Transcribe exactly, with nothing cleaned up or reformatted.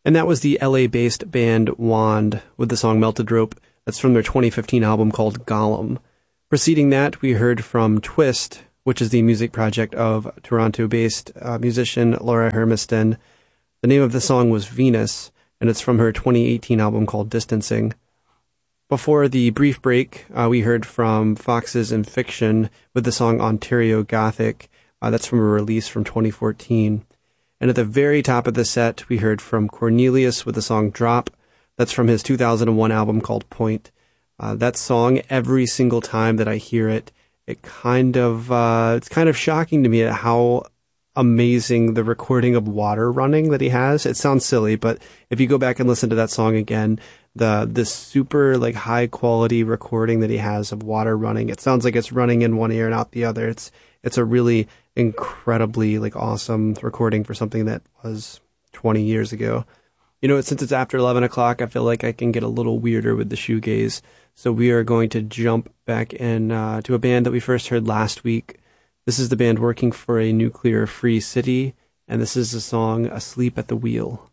And that was the L A-based band Wand with the song Melted Rope. That's from their twenty fifteen album called Golem. Preceding that, we heard from Twist, which is the music project of Toronto-based uh, musician Laura Hermiston. The name of the song was Venus, and it's from her twenty eighteen album called Distancing. Before the brief break, uh, we heard from Foxes and Fiction with the song Ontario Gothic. Uh, that's from a release from twenty fourteen. And at the very top of the set, we heard from Cornelius with the song Drop. That's from his two thousand one album called Point. Uh, that song, every single time that I hear it, it kind of, uh, it's kind of shocking to me at how amazing the recording of water running that he has. It sounds silly, but if you go back and listen to that song again, the, this super like high quality recording that he has of water running, it sounds like it's running in one ear and out the other. It's, it's a really incredibly like awesome recording for something that was twenty years ago. You know, since it's after eleven o'clock, I feel like I can get a little weirder with the shoegaze. So we are going to jump back in uh, to a band that we first heard last week. This is the band Working for a Nuclear Free City, and this is the song Asleep at the Wheel.